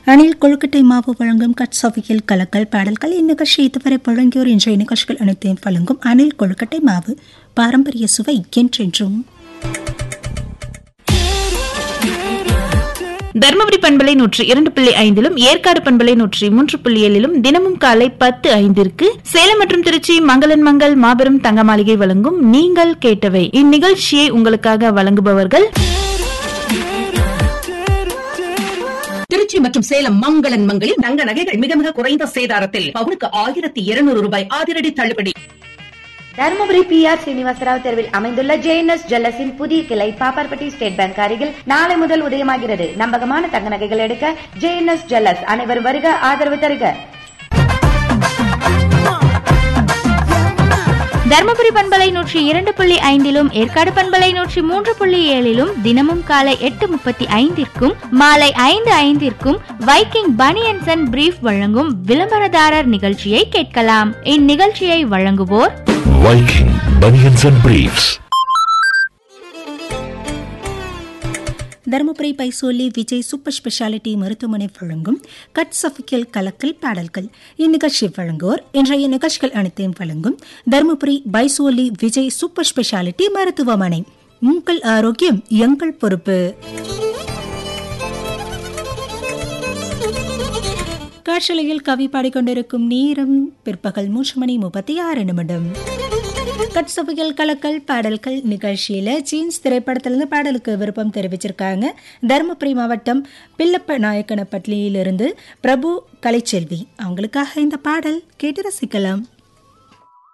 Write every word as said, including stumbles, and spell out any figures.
அணில் கொழுக்கட்டை மாவு வழங்கும் கட்சவியல் கலக்கல் பாடல்கள் இந்நிகழ்ச்சி இதுவரை வழங்கியோர் இன்றைய நிகழ்ச்சிகள் அனைத்தையும் வழங்கும் அணில் கொழுக்கட்டை மாவு பாரம்பரிய சுவை என்றென்றும். தர்மபுரி பண்பலை நூற்றி இரண்டு புள்ளி ஐந்திலும் ஏற்காடு பண்பலை நூற்றி மூன்று புள்ளி ஏழிலும் தினமும் காலை பத்து ஐந்திற்கு சேலம் மற்றும் திருச்சி மங்களன் மங்கள் மாபெரும் தங்க மாளிகை வழங்கும் நீங்கள் கேட்டவை. இந்நிகழ்ச்சியை உங்களுக்காக வழங்குபவர்கள் திருச்சி மற்றும் சேலம் மங்களன் மங்களில் தங்க நகைகள் மிக மிக குறைந்த சேதாரத்தில் பவுனுக்கு ஆயிரத்தி இருநூறு ரூபாய் அதிரடி தள்ளுபடி. தர்மபுரி பி ஆர் சீனிவாசராவ் தெருவில் அமைந்துள்ள ஜேஎன்எஸ் ஜுவல்லர்ஸின் புதிய கிளை பாப்பார்பட்டி ஸ்டேட் பேங்க் அருகில் நாளை முதல் உதயமாகிறது. நம்பகமான தங்க நகைகள் எடுக்க ஜேஎன்எஸ் ஜுவல்லர்ஸ். அனைவரும் வருக, ஆதரவு தருக. தர்மபுரி பண்பலை நூற்றி இரண்டு புள்ளி ஐந்திலும் ஏற்காடு பண்பலை நூற்றி மூன்று புள்ளி ஏழிலும் தினமும் காலை எட்டு முப்பத்தி ஐந்திற்கும் மாலை ஐந்து ஐந்திற்கும் வைக்கிங் பனியன்ஸ் அண்ட் பிரீஃப் வழங்கும் விளம்பரதாரர் நிகழ்ச்சியை கேட்கலாம். இந்நிகழ்ச்சியை வழங்குவோர் Viking banians and briefs. Dharmapuri பைசோலி Vijay super speciality மருத்துவமனை வழங்கும் கட்சவியல் கலக்கல் பாடல்கள் இந்நிகழ்ச்சி வழங்குவோர் இன்றைய நிகழ்ச்சிகள் அனைத்தையும் வழங்கும் தருமபுரி பைசோலி விஜய் சூப்பர் ஸ்பெஷாலிட்டி மருத்துவமனை. உங்கள் ஆரோக்கியம் எங்கள் பொறுப்பு. காற்றலையில் கவி பாடிக்கொண்டிருக்கும் நேரம் பிற்பகல் மூன்று மணி முப்பத்தி ஆறு நிமிடம். கட்சவியல் கலக்கல் பாடல்கள் நிகழ்ச்சியில ஜீன்ஸ் திரைப்படத்திலிருந்து பாடலுக்கு விருப்பம் தெரிவிச்சிருக்காங்க. தருமபுரி மாவட்டம் பில்லப்ப நாயக்கனப்பட்டியிலிருந்து பிரபு கலைச்செல்வி. அவங்களுக்காக இந்த பாடல் கேட்டு ரசிக்கலாம்.